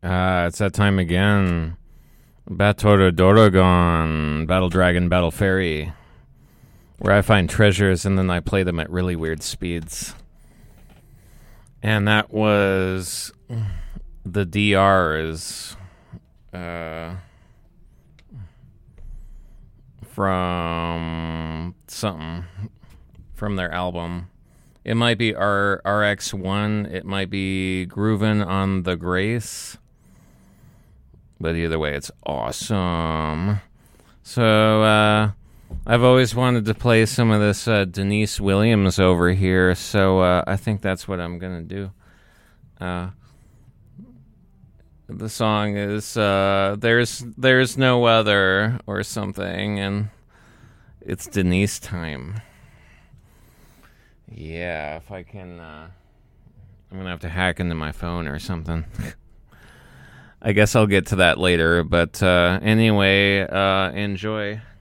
It's that time again. Batoro Dorogon, Battle Dragon, Battle Fairy, where I find treasures and then I play them at really weird speeds. And that was the DRs from something from their album. It might be RX1. It might be Groovin' on the Grace. But either way, it's awesome. So, I've always wanted to play some of this Denise Williams over here, so I think that's what I'm going to do. The song is There's No Other or something, and it's Denise time. Yeah, if I can, I'm going to have to hack into my phone or something. I guess I'll get to that later, but anyway, enjoy.